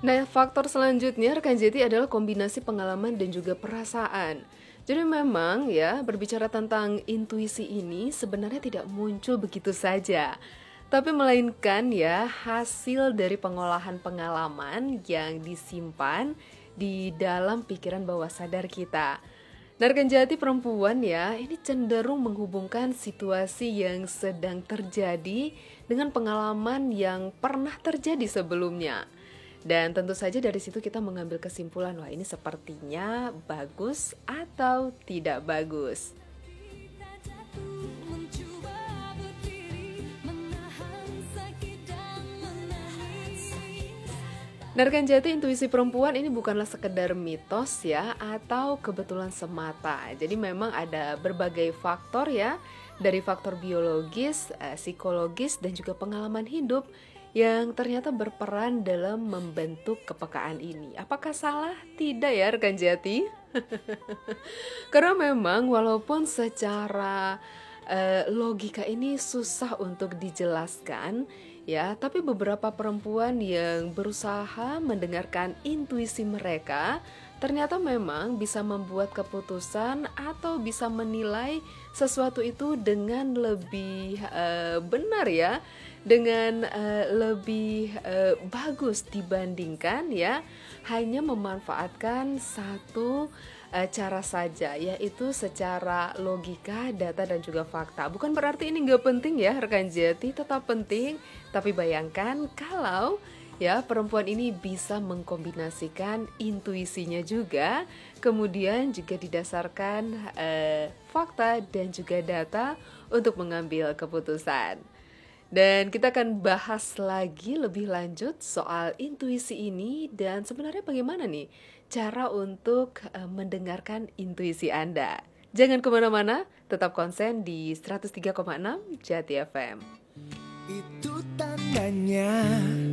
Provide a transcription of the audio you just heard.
Nah, faktor selanjutnya rekan Jeti adalah kombinasi pengalaman dan juga perasaan. Jadi memang ya, berbicara tentang intuisi ini sebenarnya tidak muncul begitu saja. Tapi melainkan ya hasil dari pengolahan pengalaman yang disimpan di dalam pikiran bawah sadar kita. Nah, rekan Jati perempuan ya, ini cenderung menghubungkan situasi yang sedang terjadi dengan pengalaman yang pernah terjadi sebelumnya. Dan tentu saja dari situ kita mengambil kesimpulan, wah ini sepertinya bagus atau tidak bagus. Nah, rekan Jati, intuisi perempuan ini bukanlah sekedar mitos ya atau kebetulan semata. Jadi memang ada berbagai faktor ya, dari faktor biologis, psikologis dan juga pengalaman hidup yang ternyata berperan dalam membentuk kepekaan ini. Apakah salah? Tidak ya rekan Jati. Karena memang walaupun secara logika ini susah untuk dijelaskan ya, tapi beberapa perempuan yang berusaha mendengarkan intuisi mereka ternyata memang bisa membuat keputusan atau bisa menilai sesuatu itu dengan lebih benar ya, dengan lebih bagus dibandingkan ya hanya memanfaatkan satu cara saja, yaitu secara logika, data dan juga fakta. Bukan berarti ini nggak penting ya rekan Jati, tetap penting. Tapi bayangkan kalau ya perempuan ini bisa mengkombinasikan intuisinya juga, kemudian juga didasarkan fakta dan juga data untuk mengambil keputusan. Dan kita akan bahas lagi lebih lanjut soal intuisi ini dan sebenarnya bagaimana nih cara untuk mendengarkan intuisi Anda. Jangan kemana-mana, tetap konsen di 103,6 Jati FM. Itu tandanya